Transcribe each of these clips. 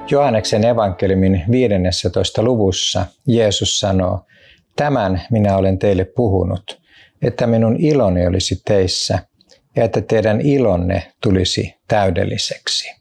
Johanneksen evankeliumin 15. luvussa Jeesus sanoo, tämän minä olen teille puhunut, että minun iloni olisi teissä ja että teidän ilonne tulisi täydelliseksi.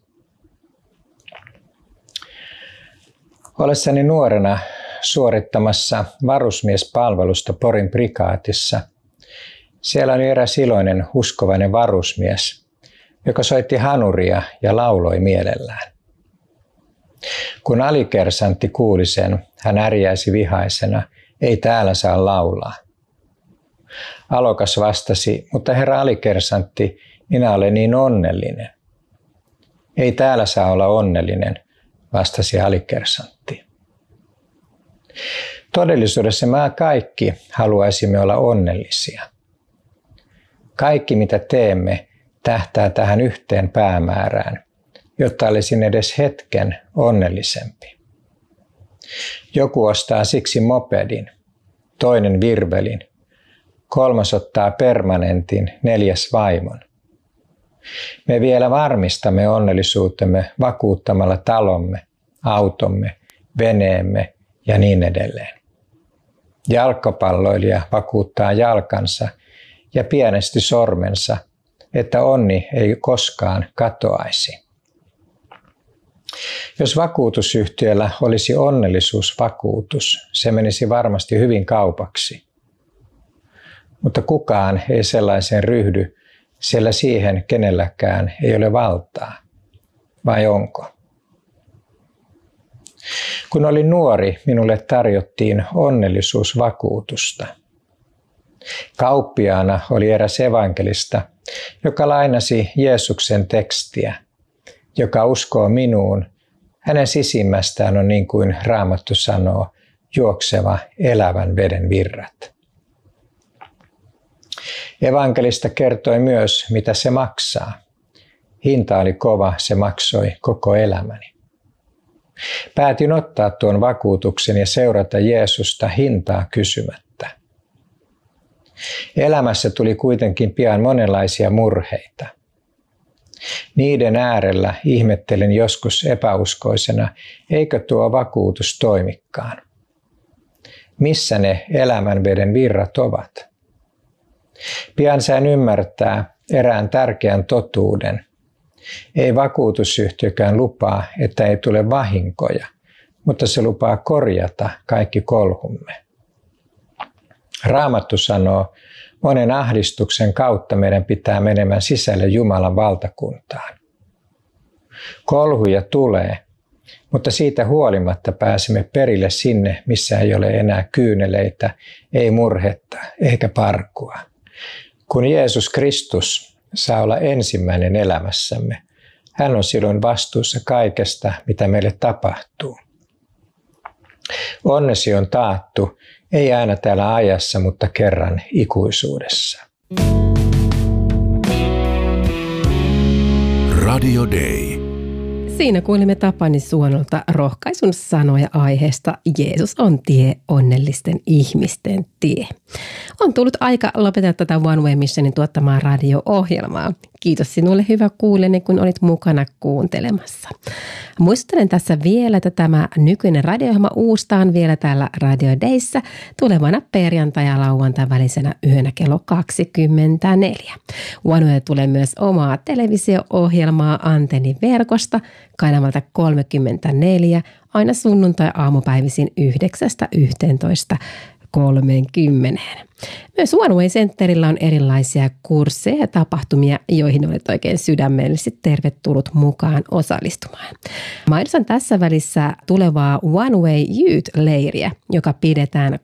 Ollessani nuorena suorittamassa varusmiespalvelusta Porin prikaatissa, siellä oli eräs iloinen uskovainen varusmies, joka soitti hanuria ja lauloi mielellään. Kun alikersantti kuuli sen, hän ärjäisi vihaisena, ei täällä saa laulaa. Alokas vastasi, mutta herra alikersantti, minä olen niin onnellinen. Ei täällä saa olla onnellinen, vastasi alikersantti. Todellisuudessa me kaikki haluaisimme olla onnellisia. Kaikki mitä teemme tähtää tähän yhteen päämäärään, jotta olisin edes hetken onnellisempi. Joku ostaa siksi mopedin, toinen virvelin, kolmas ottaa permanentin, neljäs vaimon. Me vielä varmistamme onnellisuutemme vakuuttamalla talomme, automme, veneemme ja niin edelleen. Jalkapalloilija vakuuttaa jalkansa ja pienesti sormensa, että onni ei koskaan katoaisi. Jos vakuutusyhtiöllä olisi onnellisuusvakuutus, se menisi varmasti hyvin kaupaksi. Mutta kukaan ei sellaiseen ryhdy, sillä siihen kenelläkään ei ole valtaa. Vai onko? Kun olin nuori, minulle tarjottiin onnellisuusvakuutusta. Kauppiaana oli eräs evankelista, joka lainasi Jeesuksen tekstiä, joka uskoo minuun, hänen sisimmästään on niin kuin Raamattu sanoo, juokseva elävän veden virrat. Evankelista kertoi myös, mitä se maksaa. Hinta oli kova, se maksoi koko elämäni. Päätin ottaa tuon vakuutuksen ja seurata Jeesusta hintaa kysymättä. Elämässä tuli kuitenkin pian monenlaisia murheita. Niiden äärellä ihmettelin joskus epäuskoisena, eikö tuo vakuutus toimikaan. Missä ne elämänveden virrat ovat? Pian sain ymmärtää erään tärkeän totuuden. Ei vakuutusyhtiökään lupaa, että ei tule vahinkoja, mutta se lupaa korjata kaikki kolhumme. Raamattu sanoo, monen ahdistuksen kautta meidän pitää menemään sisälle Jumalan valtakuntaan. Kolhuja tulee, mutta siitä huolimatta pääsemme perille sinne, missä ei ole enää kyyneleitä, ei murhetta eikä parkua. Kun Jeesus Kristus saa olla ensimmäinen elämässämme, hän on silloin vastuussa kaikesta, mitä meille tapahtuu. Onnesi on taattu, ei aina täällä ajassa, mutta kerran ikuisuudessa. Radio Day. Siinä kuulimme Tapani Suonolta rohkaisun sanoja aiheesta Jeesus on tie, onnellisten ihmisten tie. On tullut aika lopetella tätä One Way Missionin tuottamaa radio-ohjelmaa. Kiitos sinulle hyvä kuulijani, kun olit mukana kuuntelemassa. Muistuttelen tässä vielä, että tämä nykyinen radio-ohjelma uustaan vielä täällä Radio Dayssä tulevana perjantai- ja lauantai välisenä yönä kello 24. One Way tulee myös omaa televisio-ohjelmaa antenniverkosta kanavalta 34 aina sunnuntai-aamupäivisin 9:11:30. Myös One Way Centerillä on erilaisia kursseja ja tapahtumia, joihin olet oikein sydämellisesti tervetullut mukaan osallistumaan. Mainitsen tässä välissä tulevaa One Way Youth-leiriä, joka pidetään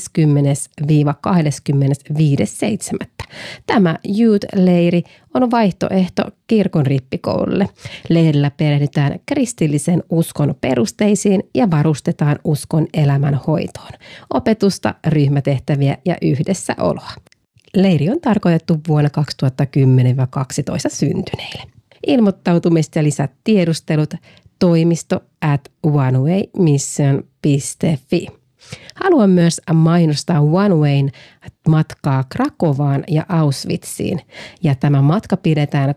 20-25.7. Tämä Youth-leiri on vaihtoehto kirkon rippikoululle. Leirillä perehdytään kristillisen uskon perusteisiin ja varustetaan uskon elämän hoitoon. Opetusta, ryhmätehtäviä ja yhdessäoloa. Leiri on tarkoitettu vuonna 2010-12 syntyneille. Ilmoittautumista ja lisätiedustelut toimisto@onewaymission.fi. Haluan myös mainostaa One Wayn matkaa Krakovaan ja Auschwitziin. Ja tämä matka pidetään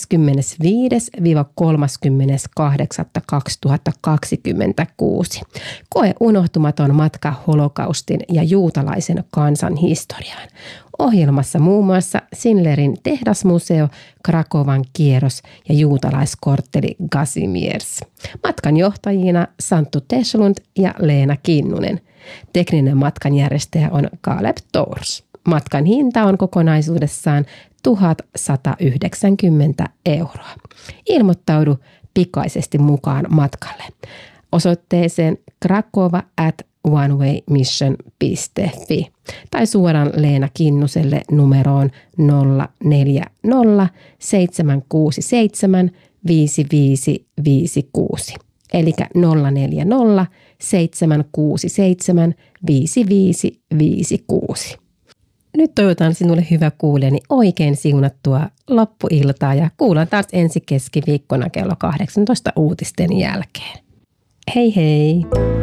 25.–30.8.2026. Koe unohtumaton matka holokaustin ja juutalaisen kansan historiaan. Ohjelmassa muun muassa Schindlerin tehdasmuseo, Krakovan kierros ja juutalaiskortteli Kazimierz. Matkan johtajina Santtu Teslund ja Leena Kinnunen. Tekninen matkanjärjestäjä on Caleb Tours. Matkan hinta on kokonaisuudessaan 1 190 €. Ilmoittaudu pikaisesti mukaan matkalle. Osoitteeseen krakova@onewaymission.fi tai suoraan Leena Kinnuselle numeroon 040 767 5556. Eli 040 767 5556. Nyt toivotan sinulle, hyvä kuulijani, oikein siunattua loppuiltaa ja kuullaan taas ensi keskiviikkona kello 18 uutisten jälkeen. Hei hei!